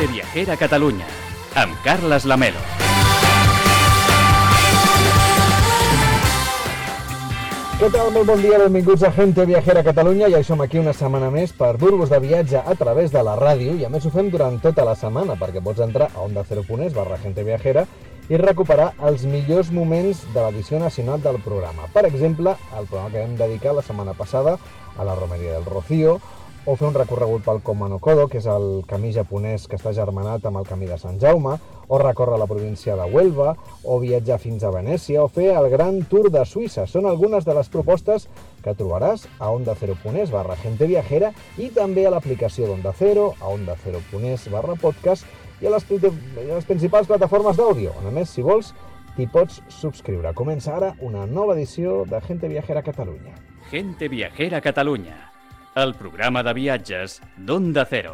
Gente Viajera Catalunya, amb Carles Lamelo. Què tal? Molt bon dia, benvinguts a Gente Viajera Catalunya. Ja hi som aquí una setmana més per dur-vos de viatge a través de la ràdio i a més ho fem durant tota la setmana perquè pots entrar a ondacero.es/Gente Viajera i recuperar els millors moments de l'edició nacional del programa. Per exemple, el programa que vam dedicar la setmana passada a la Romeria del Rocío, o fer un recorregut pel Komanokodo, que és el camí japonès que està germanat amb el camí de Sant Jaume, o recórrer la província de Huelva, o viatjar fins a Venècia, o fer el Gran Tour de Suïssa. Són algunes de les propostes que trobaràs a ondacero.es/Gente Viajera i també a l'aplicació d'Onda Cero, a ondacero.es/podcast i a les principals plataformes d'àudio, on a més, si vols, t'hi pots subscriure. Comença ara una nova edició de Gente Viajera Catalunya. Gente Viajera Catalunya, el programa de viatges d'Onda Cero.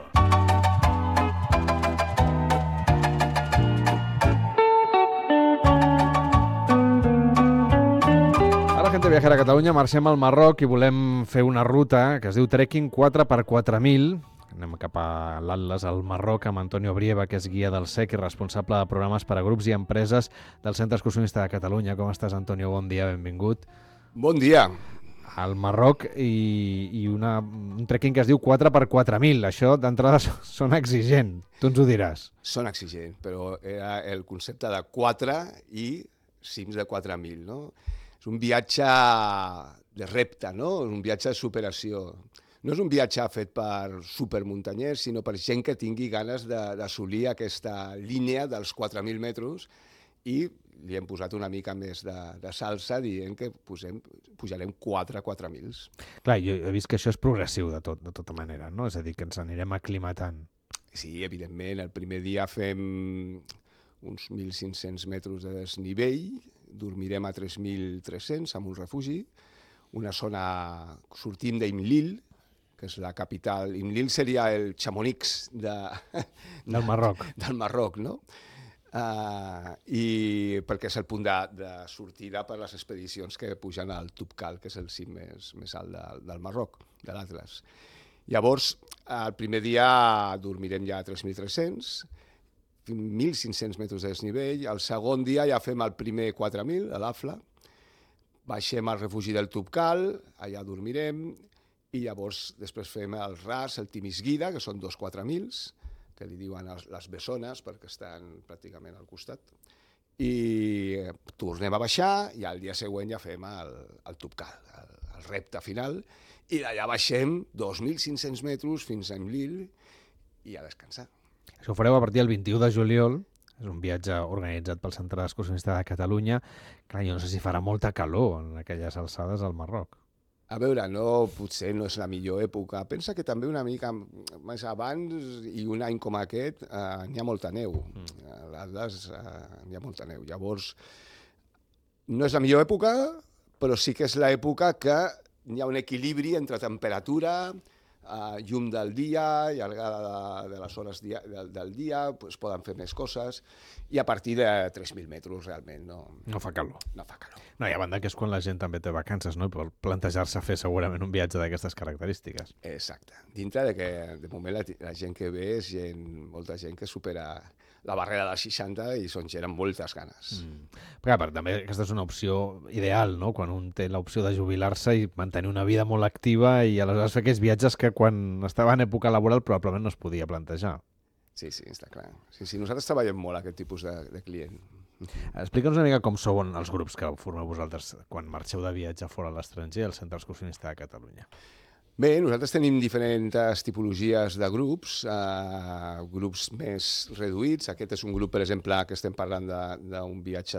Ara, Gente Viajera Catalunya, marxem al Marroc i volem fer una ruta que es diu Trekking 4x4000. Anem cap a l'Atles, al Marroc, amb Antonio Brieva, que és guia del SEC i responsable de programes per a grups i empreses del Centre Excursionista de Catalunya. Com estàs, Antonio? Bon dia, benvingut. Bon dia. Al Marroc i un trekking que es diu 4x4000. Això, d'entrada, sona exigent. Tu ens ho diràs. Sona exigent, però era el concepte de 4 i cims de 4.000, no? És un viatge de repte, no? Un viatge de superació. No és un viatge fet per supermuntanyers, sinó per gent que tingui ganes d'assolir aquesta línia dels 4.000 metres i li hem posat una mica més de salsa dient que pujarem 4.000. Clar, jo he vist que això és progressiu de tota manera, no? És a dir, que ens anirem aclimatant. Sí, evidentment. El primer dia fem uns 1.500 metres de desnivell, dormirem a 3.300 en un refugi, una zona sortint d'Imlil, que és la capital. Imlil seria el Chamonix del Marroc. Del Marroc, no? I perquè és el punt de sortida per les expedicions que pugen al Toubkal, que és el cim més alt del Marroc, de l'Atles. Llavors, el primer dia dormirem ja a 3.300, 1.500 metres de desnivell. El segon dia ja fem el primer 4.000, a l'Afla. Baixem al refugi del Toubkal, allà dormirem, i llavors després fem el Ras, el Timisguida, que són 2 4.000, que li diuen les bessones perquè estan pràcticament al costat, i tornem a baixar i al dia següent ja fem el Toubkal, el repte final, i d'allà baixem 2.500 metres fins a Imlil i a descansar. Això ho fareu a partir del 21 de juliol, és un viatge organitzat pel Centre Excursionista de Catalunya. Clar, jo no sé si farà molta calor en aquelles alçades al Marroc. A veure, potser no és la millor època. Pensa que també una mica més abans i un any com aquest n'hi ha molta neu. A l'Atles n'hi ha molta neu. Llavors, no és la millor època, però sí que és l'època que hi ha un equilibri entre temperatura, llum del dia, llargada de les hores del dia, es poden fer més coses, i a partir de 3.000 metres realment No fa calor. No fa calor. No, i a banda que és quan la gent també té vacances, no? I pot plantejar-se fer segurament un viatge d'aquestes característiques. Exacte. Dintre de que, de moment, la gent que ve és molta gent que supera la barrera dels 60 i són gent amb moltes ganes. Perquè també aquesta és una opció ideal, no? Quan un té l'opció de jubilar-se i mantenir una vida molt activa i aleshores fer aquells viatges que quan estava en època laboral probablement no es podia plantejar. Sí, està clar. Sí, nosaltres treballem molt aquest tipus de client. Explica'ns una mica com sou els grups que formeu vosaltres quan marxeu de viatge fora a l'estranger al Centre Excursionista de Catalunya. Bé, nosaltres tenim diferents tipologies de grups, grups més reduïts. Aquest és un grup, per exemple, que estem parlant d'un viatge